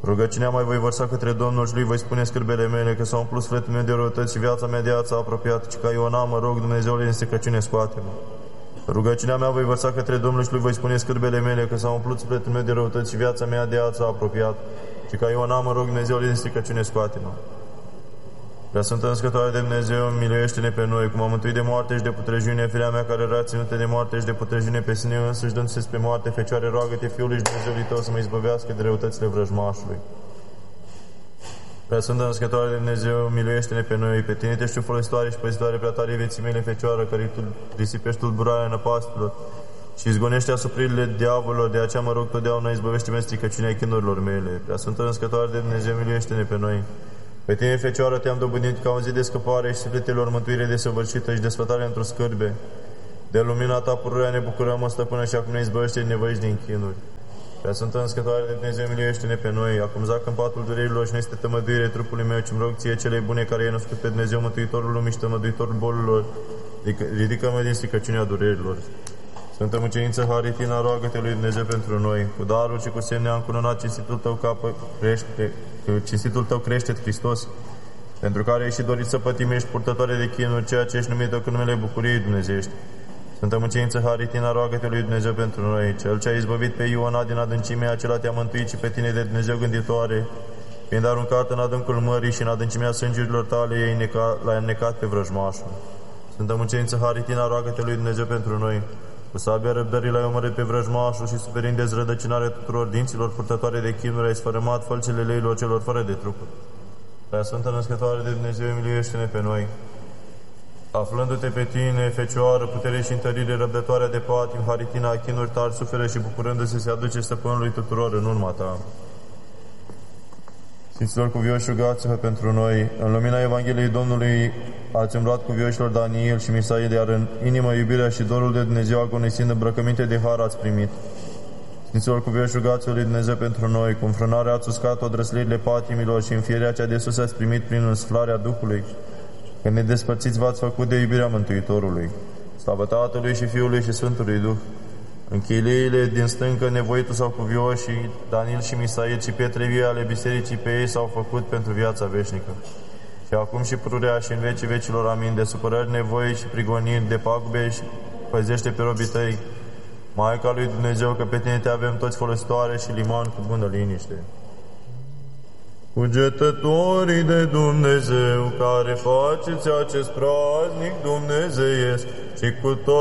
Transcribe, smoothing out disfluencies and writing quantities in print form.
Rugăciunea mai voi vărsa către Domnul și lui voi spune scârbele mele, că s-au umplut sufletul meu de răutăți și viața mea de ața apropiată, ci ca Iona mă rog, Dumnezeule, din stricăciune scoate-mă. Rugăciunea mea voi vărsa către Domnul și lui voi spune scârbele mele, că s-au umplut sufletul meu de răutăți și viața mea de ața apropiată, ci ca Iona mă rog, Dumnezeule, din stricăciune scoate-mă. Prea Sfântă Născătoare de Dumnezeu, miluiește-ne pe noi, cum am mântuit de moarte și de putrejiune, firea mea care era ținută de moarte și de putrejiune pe sine însuși, dându-se spre moarte, Fecioare, roagă-te Fiului și Dumnezeului tău să mă izbăvească de răutățile vrăjmașului. Prea Sfântă Născătoare de Dumnezeu, miluiește-ne pe noi, pe tine te știu folositoare și păzitoare prea tare vieții mele, Fecioară, care tu risipești tulburarea năpastilor și izgonește asupririle diavolilor, de aceea mă rog totdeauna, izbăvește-mă stricăciunea chinurilor mele. Prea Sfântă Născătoare de Dumnezeu, miluiește-ne pe noi. Pe tine, Fecioară, te-am dobândit ca un zi de scăpare și sufletelor mântuire desăvârșită și desfătare într-o scârbe. De lumina ta pururea ne bucurăm, o stăpână, și acum ne izbăvește din nevăiși din chinuri. Prea Sfântă Născătoare de Dumnezeu, miluiește-ne pe noi. Acum zac în patul durerilor și nu este tămăduire trupului meu, ci-mi rog ție, celei bune, care ai născut pe Dumnezeu, Mântuitorul lumii și tămăduitorul bolilor, ridică-mă din stricăciunea durerilor. Sfântă Muceniță Haritina, roagă-te lui Dumnezeu pentru noi. Cu darul și cu semne am cununat cinstitul tău crește, Hristos, pentru care ai și dorit să pătimești, purtătoare de chinuri, ceea ce ești numită cu numele bucuriei dumnezeiești. Sfântă Muceniță Haritina, roagă-te lui Dumnezeu pentru noi. Cel ce a izbăvit pe Iona din adâncimea, acela te-a mântuit și pe tine de Dumnezeu gânditoare, fiind aruncat în adâncul mării și în adâncimea sângerilor tale, l-ai înnecat pe vrăjmașul. Sfântă Muceniță Haritina, roagă-te lui Dumnezeu pentru noi. Cu sabia răbdării l-ai omorât pe vrăjmașul și, suferind dezrădăcinarea tuturor dinților purtătoare de chinuri, ai sfărâmat fălcile leilor celor fără de trupuri. Prea Sfântă Născătoare de Dumnezeu, miluiește-ne pe noi. Aflându-te pe tine, Fecioară, putere și întărire, răbdătoarea de patim, Haritina, chinuri tari, suferă și bucurându-se se aduce stăpânului tuturor în urma ta. Sfinților cuvioși, rugați-vă pentru noi. În lumina Evangheliei Domnului ați umblat cuvioșilor Daniel și Misail, iar în inimă iubirea și dorul de Dumnezeu agonisind îmbrăcăminte de har ați primit. Sfinților cuvioși, rugați-vă lui Dumnezeu pentru noi. Cu înfrânarea ați uscat odrăslirile patimilor și înfierea cea de sus ați primit prin însuflarea Duhului. Când ne despărțiți, v-ați făcut de iubirea Mântuitorului. Slavă Tatălui și Fiului și Sfântului Duh. În chiliile din stâncă, nevoitul sau cuvioșii, Daniel și Misail și pietre vie ale bisericii, pe ei s-au făcut pentru viața veșnică. Și acum și pururea și în vecii vecilor, amin, de supărări, nevoi și prigoniri, de pagube și păzește pe robii tăi, Maica lui Dumnezeu, că pe tine te avem toți folositoare și liman cu bună liniște. Cugetătorii de Dumnezeu, care faceți acest praznic dumnezeiesc și cu tot